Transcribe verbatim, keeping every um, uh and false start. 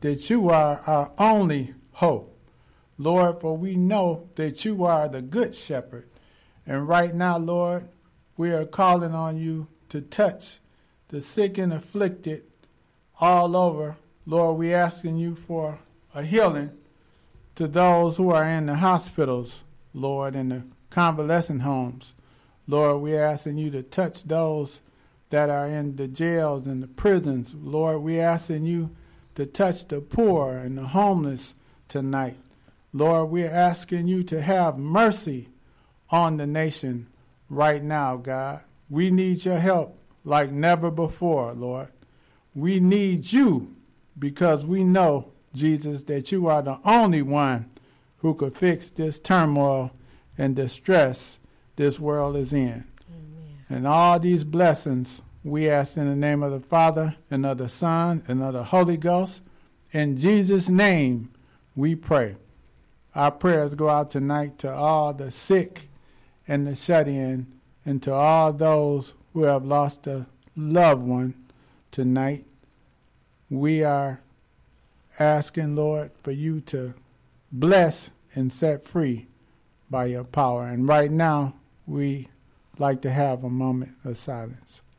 that you are our only hope. Lord, for we know that you are the good shepherd. And right now, Lord, we are calling on you to touch the sick and afflicted all over. Lord, we're asking you for a healing to those who are in the hospitals, Lord, in the convalescent homes. Lord, we're asking you to touch those that are in the jails and the prisons. Lord, we're asking you to touch the poor and the homeless tonight. Lord, we're asking you to have mercy on the nation right now, God. We need your help like never before, Lord. We need you because we know, Jesus, that you are the only one who could fix this turmoil and distress this world is in. Amen. And all these blessings we ask in the name of the Father and of the Son and of the Holy Ghost. In Jesus' name we pray. Our prayers go out tonight to all the sick and the shut-in and to all those who have lost a loved one tonight. We are asking, Lord, for you to bless and set free by your power. And right now, we like to have a moment of silence.